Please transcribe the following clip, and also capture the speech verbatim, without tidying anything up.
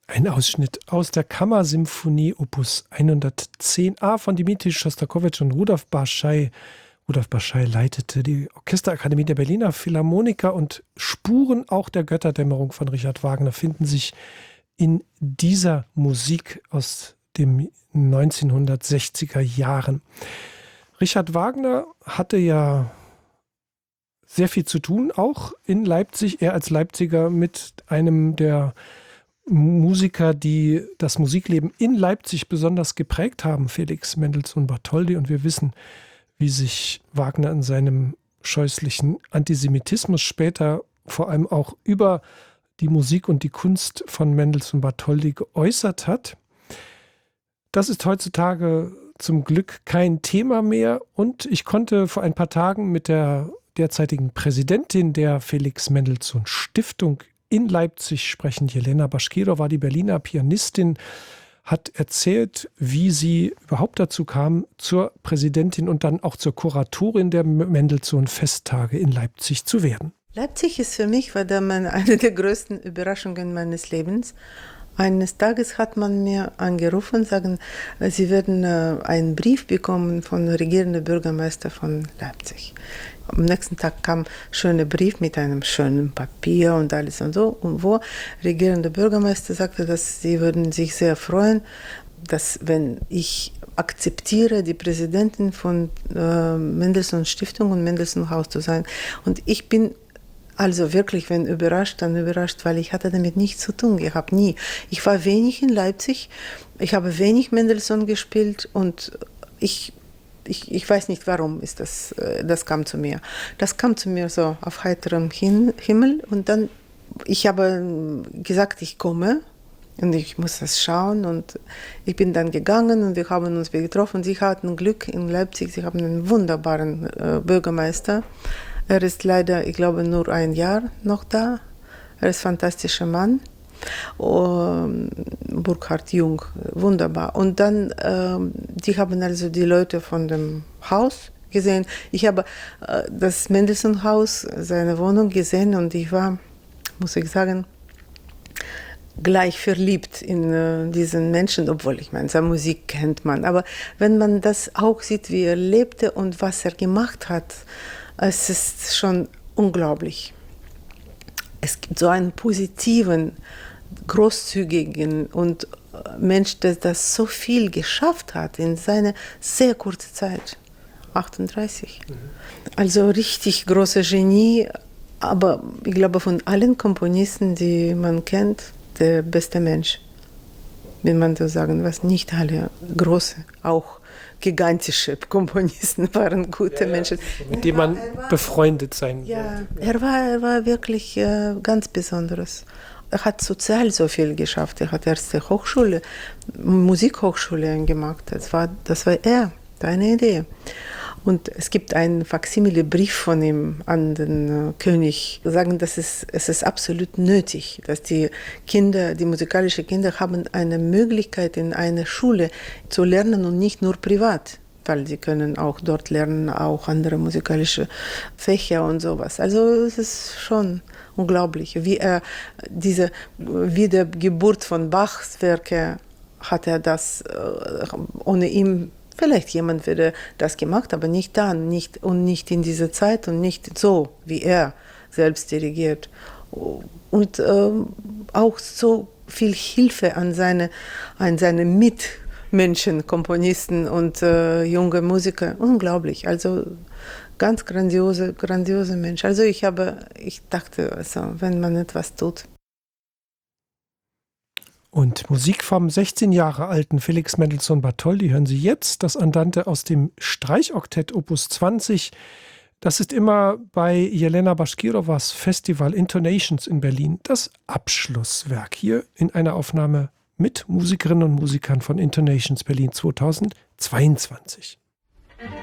Ein Ausschnitt aus der Kammersymphonie Opus hundertzehn a von Dmitri Schostakowitsch und Rudolf Barschai. Rudolf Barschai leitete die Orchesterakademie der Berliner Philharmoniker, und Spuren auch der Götterdämmerung von Richard Wagner finden sich in dieser Musik aus den neunzehnhundertsechziger Jahren. Richard Wagner hatte ja sehr viel zu tun, auch in Leipzig. Er als Leipziger mit einem der Musiker, die das Musikleben in Leipzig besonders geprägt haben, Felix Mendelssohn Bartholdy. Und wir wissen, wie sich Wagner in seinem scheußlichen Antisemitismus später vor allem auch über die Musik und die Kunst von Mendelssohn Bartholdy geäußert hat. Das ist heutzutage zum Glück kein Thema mehr, und ich konnte vor ein paar Tagen mit der derzeitigen Präsidentin der Felix Mendelssohn Stiftung in Leipzig sprechen. Jelena Baschkirowa, die Berliner Pianistin, hat erzählt, wie sie überhaupt dazu kam, zur Präsidentin und dann auch zur Kuratorin der Mendelssohn-Festtage in Leipzig zu werden. Leipzig ist für mich war da eine der größten Überraschungen meines Lebens. Eines Tages hat man mir angerufen und sagen, sie werden einen Brief bekommen von regierenden Bürgermeister von Leipzig. Am nächsten Tag kam ein schöner Brief mit einem schönen Papier und alles und so. Und wo regierende Bürgermeister sagte, dass sie würden sich sehr freuen, dass wenn ich akzeptiere, die Präsidentin von äh, Mendelssohn Stiftung und Mendelssohn Haus zu sein. Und ich bin also wirklich, wenn überrascht, dann überrascht, weil ich hatte damit nichts zu tun. Ich habe nie. Ich war wenig in Leipzig. Ich habe wenig Mendelssohn gespielt und ich Ich, ich weiß nicht, warum ist das, das kam zu mir. Das kam zu mir so auf heiterem Hin- Himmel, und dann, ich habe gesagt, ich komme und ich muss das schauen, und ich bin dann gegangen und wir haben uns getroffen. Sie hatten Glück in Leipzig, sie haben einen wunderbaren äh, Bürgermeister. Er ist leider, ich glaube, nur ein Jahr noch da. Er ist ein fantastischer Mann. Um, Burkhard Jung, wunderbar. Und dann, ähm, die haben also die Leute von dem Haus gesehen. Ich habe äh, das Mendelssohn-Haus, seine Wohnung gesehen, und ich war, muss ich sagen, gleich verliebt in äh, diesen Menschen, obwohl ich meine, seine Musik kennt man. Aber wenn man das auch sieht, wie er lebte und was er gemacht hat, es ist schon unglaublich. Es gibt so einen positiven, großzügigen und Mensch, der das so viel geschafft hat in seiner sehr kurzen Zeit, achtunddreißig. Mhm. Also richtig großer Genie, aber ich glaube von allen Komponisten, die man kennt, der beste Mensch, wenn man so sagen, was nicht alle große, auch gigantische Komponisten waren gute ja, Menschen. Mit denen man war, befreundet sein ja, wollte. Ja, er war, er war wirklich äh, ganz Besonderes. Er hat sozial so viel geschafft. Er hat erste Hochschule, Musikhochschule gemacht. Das war, das war er, seine Idee. Und es gibt einen Faksimile-Brief von ihm an den äh, König, sagen, dass es, es ist absolut nötig, dass die Kinder, die musikalischen Kinder haben eine Möglichkeit, in einer Schule zu lernen und nicht nur privat, weil sie können auch dort lernen, auch andere musikalische Fächer und sowas. Also es ist schon unglaublich, wie er diese Wiedergeburt von Bachs Werke hat er das äh, ohne ihn. Vielleicht jemand würde das gemacht, aber nicht dann, nicht, und nicht in dieser Zeit und nicht so, wie er selbst dirigiert. Und äh, auch so viel Hilfe an seine, an seine Mitmenschen, Komponisten und äh, junge Musiker. Unglaublich. Also ganz grandiose, grandiose Mensch. Also ich habe, ich dachte, also, wenn man etwas tut. Und Musik vom sechzehn Jahre alten Felix Mendelssohn Bartholdy hören Sie jetzt, das Andante aus dem Streichoktett Opus zwanzig. Das ist immer bei Jelena Baschkirowas Festival Intonations in Berlin das Abschlusswerk, hier in einer Aufnahme mit Musikerinnen und Musikern von Intonations Berlin zweitausendzweiundzwanzig.